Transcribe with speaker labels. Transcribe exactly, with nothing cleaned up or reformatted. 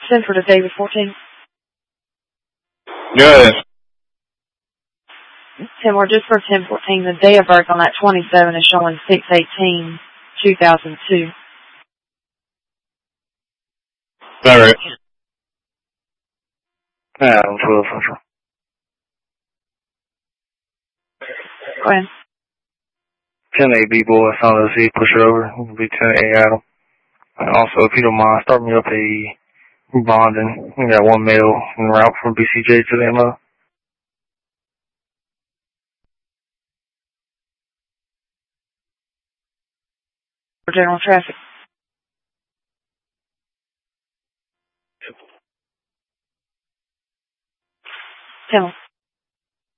Speaker 1: Send for the David fourteen.
Speaker 2: Good.
Speaker 1: Tim, we're just for ten fourteen. The day of birth on that twenty-seven is showing six eighteen two thousand two.
Speaker 2: All right.
Speaker 3: Yeah, I'm twelve Central.
Speaker 1: Go ahead.
Speaker 3: ten A B boy, San Lucie, push it over. It'll be ten A Adam. And also, if you don't mind, start me up a bonding. We got one mail en route from B C J to the M O.
Speaker 1: For general traffic. Tim.